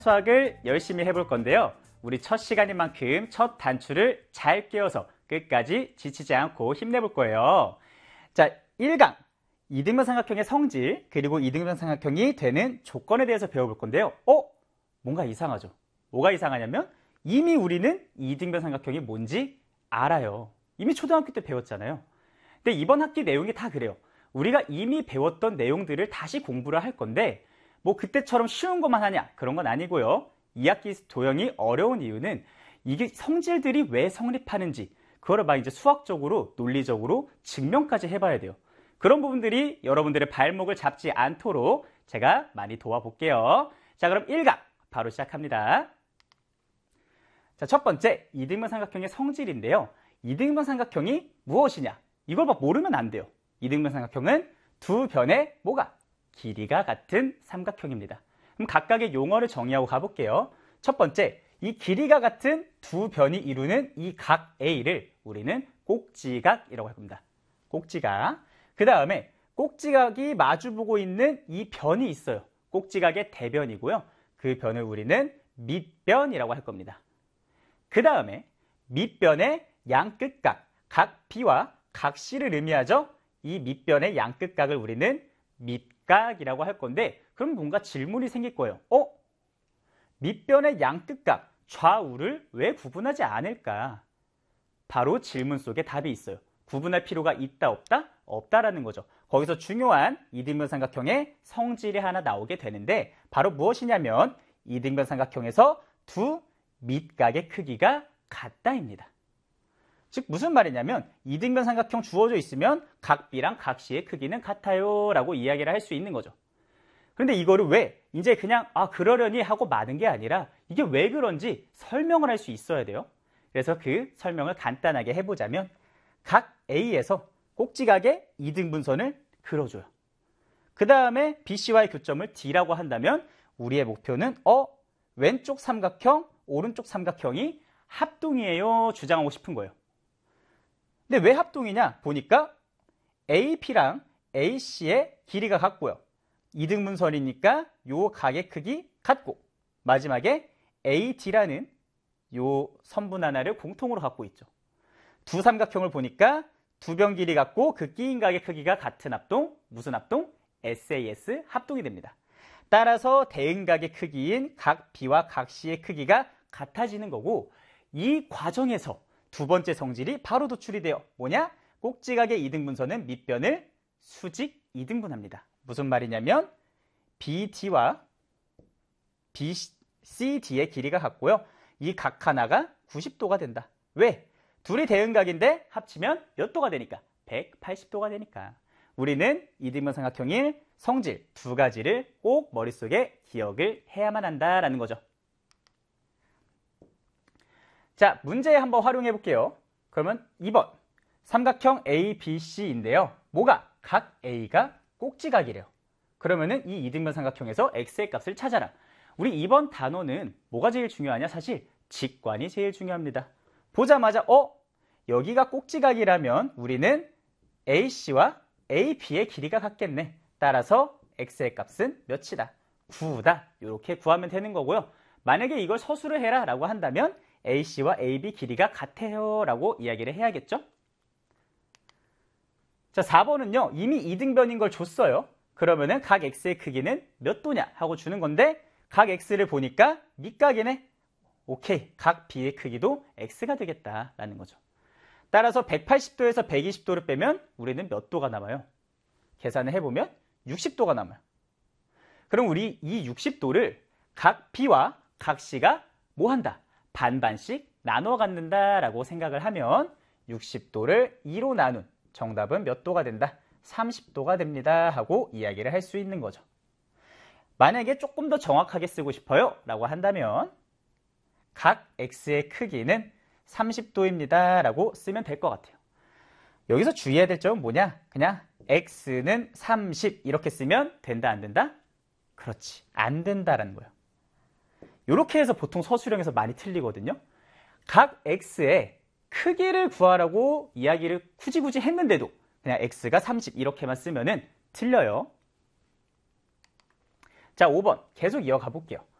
수학을 열심히 해볼 건데요. 우리 첫 시간인 만큼 첫 단추를 잘 끼워서 끝까지 지치지 않고 힘내볼 거예요. 자, 1강 이등변 삼각형의 성질 그리고 이등변 삼각형이 되는 조건에 대해서 배워볼 건데요. 뭔가 이상하죠? 뭐가 이상하냐면 이미 우리는 이등변 삼각형이 뭔지 알아요. 이미 초등학교 때 배웠잖아요. 근데 이번 학기 내용이 다 그래요. 우리가 이미 배웠던 내용들을 다시 공부를 할 건데 뭐 그때처럼 쉬운 것만 하냐? 그런 건 아니고요. 2학기 도형이 어려운 이유는 이게 성질들이 왜 성립하는지 그거를 막 이제 수학적으로 논리적으로 증명까지 해봐야 돼요. 그런 부분들이 여러분들의 발목을 잡지 않도록 제가 많이 도와볼게요. 자, 그럼 1강 바로 시작합니다. 자, 첫 번째 이등변 삼각형의 성질인데요. 이등변 삼각형이 무엇이냐? 이걸 막 모르면 안 돼요. 이등변 삼각형은 두 변의 뭐가? 길이가 같은 삼각형입니다. 그럼 각각의 용어를 정의하고 가볼게요. 첫 번째, 이 길이가 같은 두 변이 이루는 이 각 A를 우리는 꼭지각이라고 할 겁니다. 꼭지각. 그 다음에 꼭지각이 마주보고 있는 이 변이 있어요. 꼭지각의 대변이고요. 그 변을 우리는 밑변이라고 할 겁니다. 그 다음에 밑변의 양끝각, 각 B와 각 C를 의미하죠. 이 밑변의 양끝각을 우리는 밑각이라고 할 건데 그럼 뭔가 질문이 생길 거예요. 밑변의 양끝각, 좌우를 왜 구분하지 않을까? 바로 질문 속에 답이 있어요. 구분할 필요가 있다 없다? 없다라는 거죠. 거기서 중요한 이등변 삼각형의 성질이 하나 나오게 되는데 바로 무엇이냐면 이등변 삼각형에서 두 밑각의 크기가 같다입니다. 즉 무슨 말이냐면 이등변 삼각형 주어져 있으면 각 B랑 각 C의 크기는 같아요 라고 이야기를 할 수 있는 거죠. 그런데 이거를 왜 이제 그냥 그러려니 하고 마는 게 아니라 이게 왜 그런지 설명을 할 수 있어야 돼요. 그래서 그 설명을 간단하게 해보자면 각 A에서 꼭지각의 이등분선을 그려줘요. 그 다음에 BC와의 교점을 D라고 한다면 우리의 목표는 왼쪽 삼각형, 오른쪽 삼각형이 합동이에요 주장하고 싶은 거예요. 근데 왜 합동이냐 보니까 AP랑 AC의 길이가 같고요. 이등분선이니까 요 각의 크기 같고 마지막에 AD라는 요 선분 하나를 공통으로 갖고 있죠. 두 삼각형을 보니까 두 변 길이 같고 그 끼인 각의 크기가 같은 합동, 무슨 합동? SAS 합동이 됩니다. 따라서 대응각의 크기인 각 B와 각 C의 크기가 같아지는 거고 이 과정에서 두 번째 성질이 바로 도출이 돼요. 뭐냐? 꼭지각의 이등분선은 밑변을 수직 이등분합니다. 무슨 말이냐면 BD와 BCD의 길이가 같고요. 이 각 하나가 90도가 된다. 왜? 둘이 대응각인데 합치면 몇 도가 되니까? 180도가 되니까. 우리는 이등변 삼각형의 성질 두 가지를 꼭 머릿속에 기억을 해야만 한다라는 거죠. 자, 문제 한번 활용해 볼게요. 그러면 2번 삼각형 ABC인데요. 뭐가? 각 A가 꼭지각이래요. 그러면은 이 이등변 삼각형에서 x의 값을 찾아라. 우리 이번 단어는 뭐가 제일 중요하냐? 사실 직관이 제일 중요합니다. 보자마자 여기가 꼭지각이라면 우리는 AC와 AB의 길이가 같겠네. 따라서 x의 값은 몇이다? 9다. 이렇게 구하면 되는 거고요. 만약에 이걸 서술을 해라 라고 한다면 AC와 AB 길이가 같아요 라고 이야기를 해야겠죠? 자, 4번은요. 이미 이등변인 걸 줬어요. 그러면은 각 X의 크기는 몇 도냐 하고 주는 건데 각 X를 보니까 밑각이네. 오케이. 각 B의 크기도 X가 되겠다라는 거죠. 따라서 180도에서 120도를 빼면 우리는 몇 도가 남아요? 계산을 해보면 60도가 남아요. 그럼 우리 이 60도를 각 B와 각 C가 뭐 한다? 반반씩 나눠 갖는다라고 생각을 하면 60도를 2로 나눈 정답은 몇 도가 된다? 30도가 됩니다 하고 이야기를 할 수 있는 거죠. 만약에 조금 더 정확하게 쓰고 싶어요 라고 한다면 각 X의 크기는 30도입니다 라고 쓰면 될 것 같아요. 여기서 주의해야 될 점은 뭐냐? 그냥 X는 30 이렇게 쓰면 된다 안 된다? 그렇지, 안 된다라는 거예요. 이렇게 해서 보통 서술형에서 많이 틀리거든요. 각 X의 크기를 구하라고 이야기를 굳이 했는데도 그냥 X가 30 이렇게만 쓰면은 틀려요. 자, 5번 계속 이어가 볼게요.